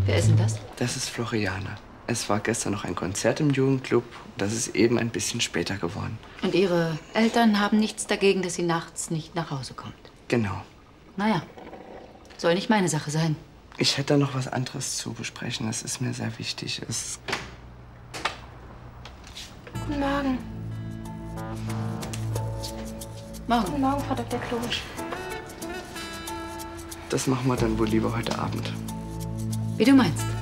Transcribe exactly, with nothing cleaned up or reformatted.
Wer ist denn das? Das ist Floriane. Es war gestern noch ein Konzert im Jugendclub. Das ist eben ein bisschen später geworden. Und Ihre Eltern haben nichts dagegen, dass sie nachts nicht nach Hause kommt? Genau. Naja, soll nicht meine Sache sein. Ich hätte da noch was anderes zu besprechen. Das ist mir sehr wichtig. Es Guten Morgen. Morgen. Guten Morgen, Frau Doktor Klobusch. Das machen wir dann wohl lieber heute Abend. Wie du meinst.